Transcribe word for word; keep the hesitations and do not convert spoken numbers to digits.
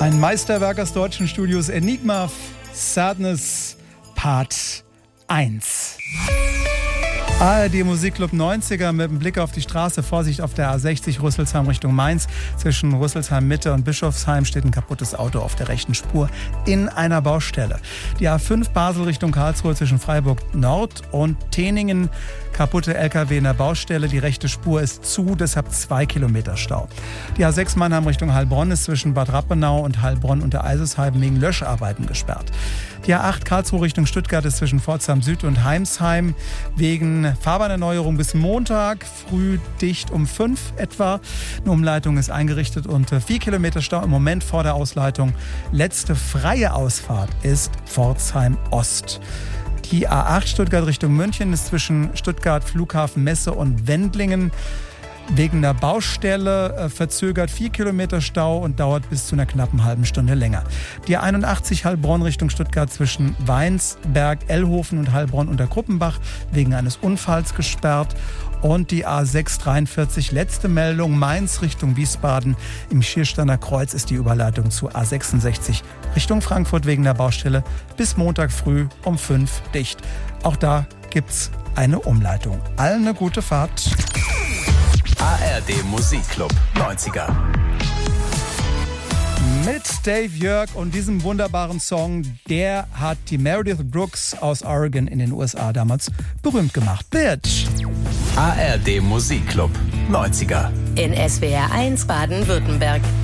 Ein Meisterwerk aus deutschen Studios, Enigma Sadness Part eins. A R D Musikclub neunziger mit dem Blick auf die Straße. Vorsicht auf der A sechzig Rüsselsheim Richtung Mainz. Zwischen Rüsselsheim Mitte und Bischofsheim steht ein kaputtes Auto auf der rechten Spur in einer Baustelle. Die A fünf Basel Richtung Karlsruhe zwischen Freiburg Nord und Teningen. Kaputte L K W in der Baustelle. Die rechte Spur ist zu, deshalb zwei Kilometer Stau. Die A sechs Mannheim Richtung Heilbronn ist zwischen Bad Rappenau und Heilbronn unter Eisesheim wegen Löscharbeiten gesperrt. Die A acht Karlsruhe Richtung Stuttgart ist zwischen Pforzheim Süd und Heimsheim wegen Fahrbahnerneuerung bis Montag früh dicht um fünf etwa. Eine Umleitung ist eingerichtet und vier Kilometer Stau im Moment vor der Ausleitung. Letzte freie Ausfahrt ist Pforzheim Ost. Die A acht Stuttgart Richtung München ist zwischen Stuttgart Flughafen Messe und Wendlingen wegen der Baustelle äh, verzögert vier Kilometer Stau und dauert bis zu einer knappen halben Stunde länger. Die A einundachtzig Heilbronn Richtung Stuttgart zwischen Weinsberg, Ellhofen und Heilbronn unter Gruppenbach wegen eines Unfalls gesperrt. Und die A sechs dreiundvierzig, letzte Meldung, Mainz Richtung Wiesbaden. Im Schiersteiner Kreuz ist die Überleitung zu A sechsundsechzig Richtung Frankfurt wegen der Baustelle bis Montag früh um fünf dicht. Auch da gibt's eine Umleitung. Allen eine gute Fahrt. A R D Musikclub neunziger. Mit Dave Jörg und diesem wunderbaren Song, der hat die Meredith Brooks aus Oregon in den U S A damals berühmt gemacht. Bitch! A R D Musikclub neunziger. In S W R eins Baden-Württemberg.